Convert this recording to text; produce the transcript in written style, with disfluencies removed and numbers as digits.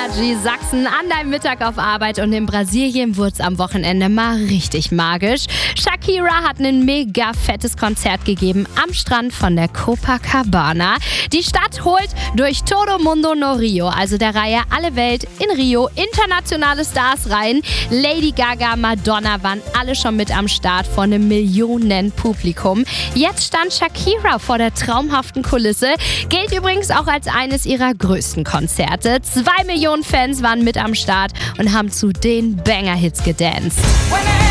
Energy Sachsen an deinem Mittag auf Arbeit und in Brasilien wurde es am Wochenende mal richtig magisch. Shakira hat ein mega fettes Konzert gegeben am Strand von der Copacabana. Die Stadt holt durch Todo Mundo no Rio, also der Reihe Alle Welt in Rio, internationale Stars rein. Lady Gaga, Madonna waren alle schon mit am Start vor einem Millionen-Publikum. Jetzt stand Shakira vor der traumhaften Kulisse, gilt übrigens auch als eines ihrer größten Konzerte. 2 Millionen Fans waren mit am Start und haben zu den Banger-Hits gedanced.